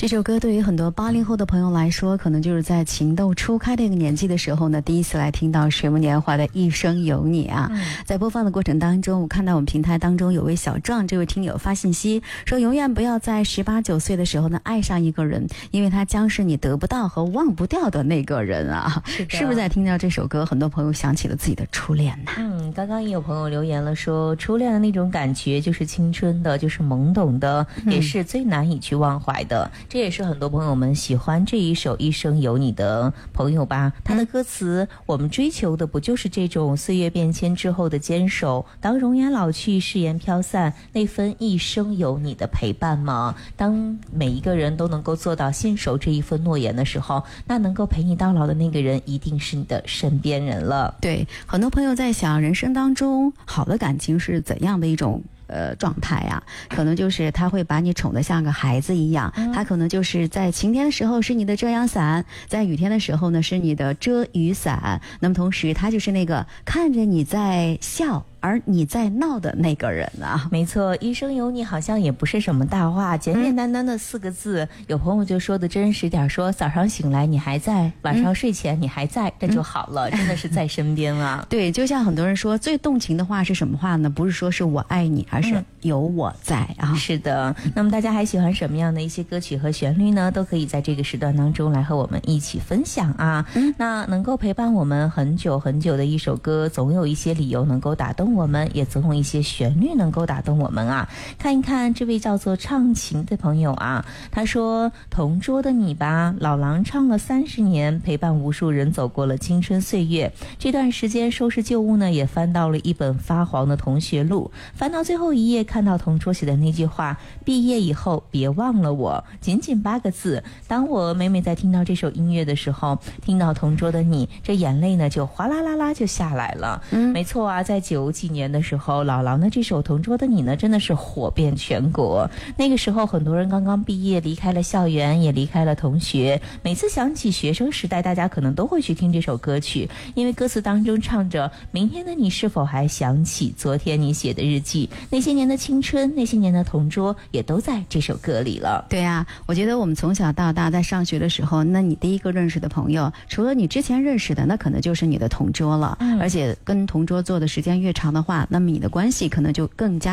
这首歌对于很多80后的朋友来说，可能就是在情窦初开的一个年纪的时候呢，第一次来听到水木年华的一生有你啊。在播放的过程当中，我看到我们平台当中有位小壮这位听友发信息说，永远不要在18、19岁的时候呢爱上一个人，因为他将是你得不到和忘不掉的那个人啊。是不是在听到这首歌，很多朋友想起了自己的初恋呢？ 刚刚也有朋友留言了说，初恋的那种感觉就是青春的，就是懵懂的，也是最难以去忘怀的。这也是很多朋友们喜欢这一首《一生有你》的朋友吧。他的歌词，我们追求的不就是这种岁月变迁之后的坚守？当容颜老去，誓言飘散，那份一生有你的陪伴吗？当每一个人都能够做到信守这一份诺言的时候，那能够陪你到老的那个人一定是你的身边人了。 对，很多朋友在想，人生当中好的感情是怎样的一种状态啊？可能就是他会把你宠得像个孩子一样，他可能就是在晴天的时候是你的遮阳伞，在雨天的时候呢是你的遮雨伞，那么同时他就是那个看着你在笑而你在闹的那个人啊。 没错，一生有你好像也不是什么大话，简简单单的4个字。有朋友就说的真实点，说早上醒来你还在，晚上睡前你还在，这就好了，真的是在身边啊。 对，就像很多人说，最动情的话是什么话呢？不是说是我爱你，而是有我在啊。 是的，那么大家还喜欢什么样的一些歌曲和旋律呢？都可以在这个时段当中来和我们一起分享啊。那能够陪伴我们很久很久的一首歌，总有一些理由能够打动我们，也总有一些旋律能够打动我们啊。看一看这位叫做唱情的朋友啊，他说，同桌的你吧，老狼唱了30年，陪伴无数人走过了青春岁月。这段时间收拾旧物呢，也翻到了一本发黄的同学录，翻到最后一页，看到同桌写的那句话，毕业以后别忘了我，仅仅8个字。当我每每在听到这首音乐的时候，听到同桌的你，这眼泪呢就哗啦啦啦就下来了。没错啊，在90几年的时候，老狼的这首《同桌的你》呢，真的是火遍全国。那个时候，很多人刚刚毕业，离开了校园，也离开了同学。每次想起学生时代，大家可能都会去听这首歌曲，因为歌词当中唱着：明天的你是否还想起昨天你写的日记？那些年的青春，那些年的同桌，也都在这首歌里了。 对啊，我觉得我们从小到大在上学的时候，那你第一个认识的朋友，除了你之前认识的，那可能就是你的同桌了。而且跟同桌做的时间越长的话，那么你的关系可能就更加